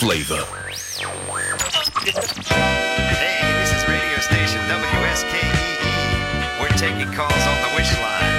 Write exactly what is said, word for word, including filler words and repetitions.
flavor. Hey, this is radio station W S K E E. We're taking calls on the wish line.